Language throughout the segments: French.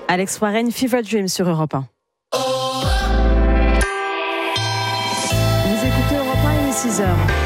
Alex Warren, Fever Dream sur Europe 1. Vous écoutez Europe 1, il est 6h.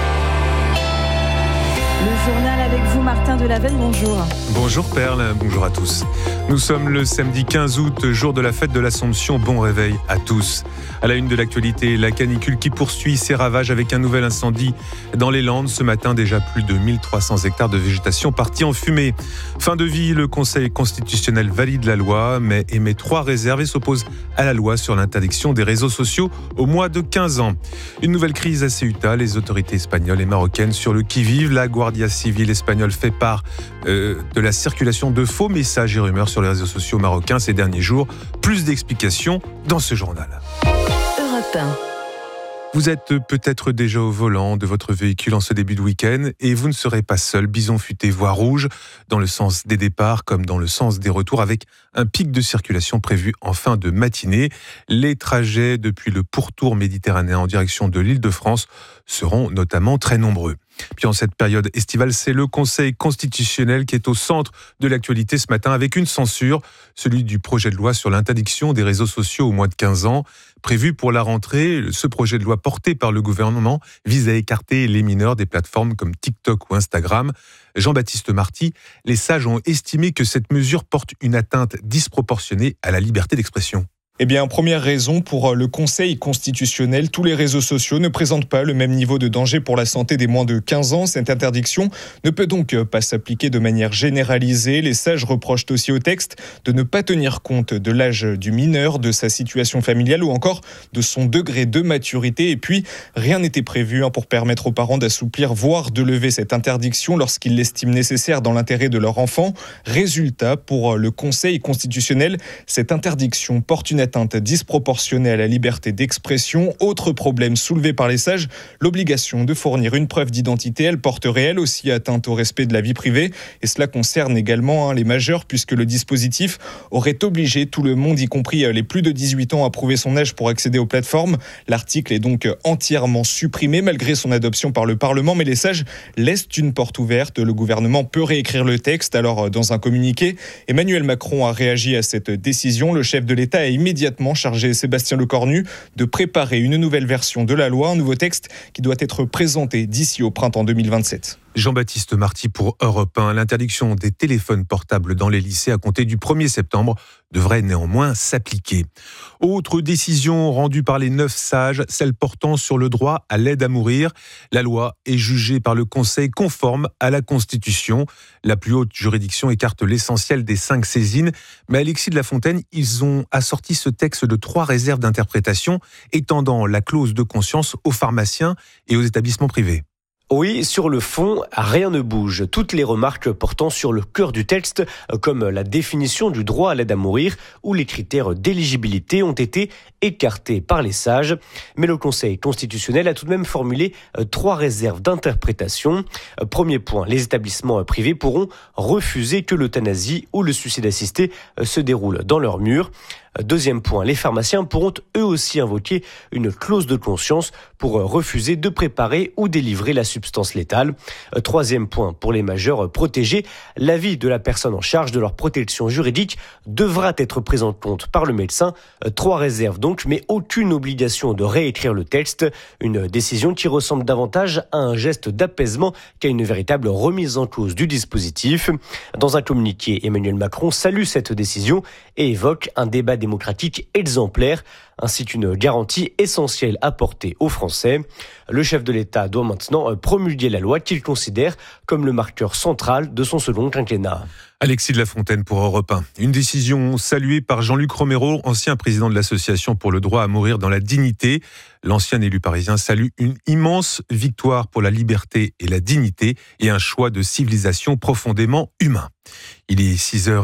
Le journal avec vous, Martin Delaveine, bonjour. Bonjour Perle, bonjour à tous. Nous sommes le samedi 15 août, jour de la fête de l'Assomption. Bon réveil à tous. À la une de l'actualité, la canicule qui poursuit ses ravages avec un nouvel incendie dans les Landes. Ce matin, déjà plus de 1300 hectares de végétation partis en fumée. Fin de vie, le Conseil constitutionnel valide la loi, mais émet 3 réserves et s'oppose à la loi sur l'interdiction des réseaux sociaux au moins de 15 ans. Une nouvelle crise à Ceuta, les autorités espagnoles et marocaines sur le qui-vive. La Guardia civile espagnole fait part de la circulation de faux messages et rumeurs sur les réseaux sociaux marocains ces derniers jours. Plus d'explications dans ce journal. Europe 1. Vous êtes peut-être déjà au volant de votre véhicule en ce début de week-end et vous ne serez pas seul. Bison futé voie rouge dans le sens des départs comme dans le sens des retours avec un pic de circulation prévu en fin de matinée. Les trajets depuis le pourtour méditerranéen en direction de l'Île-de-France seront notamment très nombreux. Puis en cette période estivale, c'est le Conseil constitutionnel qui est au centre de l'actualité ce matin avec une censure, celui du projet de loi sur l'interdiction des réseaux sociaux aux moins de 15 ans. Prévu pour la rentrée, ce projet de loi porté par le gouvernement vise à écarter les mineurs des plateformes comme TikTok ou Instagram. Jean-Baptiste Marty, les sages ont estimé que cette mesure porte une atteinte disproportionnée à la liberté d'expression. Eh bien, première raison, pour le Conseil constitutionnel, tous les réseaux sociaux ne présentent pas le même niveau de danger pour la santé des moins de 15 ans. Cette interdiction ne peut donc pas s'appliquer de manière généralisée. Les sages reprochent aussi au texte de ne pas tenir compte de l'âge du mineur, de sa situation familiale ou encore de son degré de maturité. Et puis, rien n'était prévu pour permettre aux parents d'assouplir, voire de lever cette interdiction lorsqu'ils l'estiment nécessaire dans l'intérêt de leur enfant. Résultat, pour le Conseil constitutionnel, cette interdiction porte une atteinte disproportionnée à la liberté d'expression. Autre problème soulevé par les sages, l'obligation de fournir une preuve d'identité. Elle porterait elle aussi atteinte au respect de la vie privée. Et cela concerne également les majeurs puisque le dispositif aurait obligé tout le monde, y compris les plus de 18 ans, à prouver son âge pour accéder aux plateformes. L'article est donc entièrement supprimé malgré son adoption par le Parlement. Mais les sages laissent une porte ouverte. Le gouvernement peut réécrire le texte. Alors, dans un communiqué, Emmanuel Macron a réagi à cette décision. Le chef de l'État a immédiatement chargé Sébastien Lecornu de préparer une nouvelle version de la loi, un nouveau texte qui doit être présenté d'ici au printemps 2027. Jean-Baptiste Marty pour Europe 1. L'interdiction des téléphones portables dans les lycées à compter du 1er septembre devrait néanmoins s'appliquer. Autre décision rendue par les 9 sages, celle portant sur le droit à l'aide à mourir. La loi est jugée par le Conseil conforme à la Constitution. La plus haute juridiction écarte l'essentiel des 5 saisines. Mais Alexis de la Fontaine, ils ont assorti ce texte de 3 réserves d'interprétation étendant la clause de conscience aux pharmaciens et aux établissements privés. Oui, sur le fond, rien ne bouge. Toutes les remarques portant sur le cœur du texte, comme la définition du droit à l'aide à mourir ou les critères d'éligibilité, ont été écartés par les sages. Mais le Conseil constitutionnel a tout de même formulé 3 réserves d'interprétation. Premier point, les établissements privés pourront refuser que l'euthanasie ou le suicide assisté se déroule dans leurs murs. Deuxième point, les pharmaciens pourront eux aussi invoquer une clause de conscience pour refuser de préparer ou délivrer la substance létale. Troisième point, pour les majeurs protégés, l'avis de la personne en charge de leur protection juridique devra être pris en compte par le médecin. 3 réserves donc, mais aucune obligation de réécrire le texte. Une décision qui ressemble davantage à un geste d'apaisement qu'à une véritable remise en cause du dispositif. Dans un communiqué, Emmanuel Macron salue cette décision et évoque un débat démocratique exemplaire, ainsi qu'une garantie essentielle apportée aux Français. Le chef de l'État doit maintenant promulguer la loi qu'il considère comme le marqueur central de son second quinquennat. Alexis de la Fontaine pour Europe 1. Une décision saluée par Jean-Luc Romero, ancien président de l'Association pour le droit à mourir dans la dignité. L'ancien élu parisien salue une immense victoire pour la liberté et la dignité et un choix de civilisation profondément humain. Il est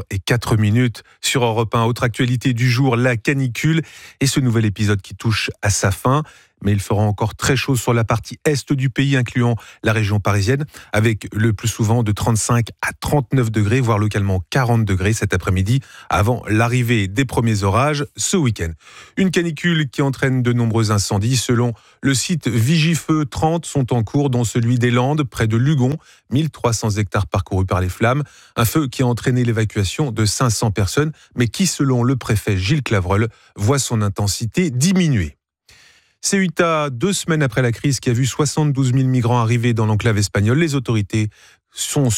6h04 sur Europe 1. Autre actualité du jour, la canicule et ce nouvel épisode qui touche à sa fin. mais il fera encore très chaud sur la partie est du pays, incluant la région parisienne, avec le plus souvent de 35 à 39 degrés, voire localement 40 degrés cet après-midi, avant l'arrivée des premiers orages ce week-end. Une canicule qui entraîne de nombreux incendies. Selon le site Vigifeu, 30 sont en cours, dont celui des Landes, près de Lugon, 1300 hectares parcourus par les flammes. Un feu qui a entraîné l'évacuation de 500 personnes, mais qui, selon le préfet Gilles Clavreul, voit son intensité diminuer. Ceuta, 2 semaines après la crise qui a vu 72 000 migrants arriver dans l'enclave espagnole, les autorités sont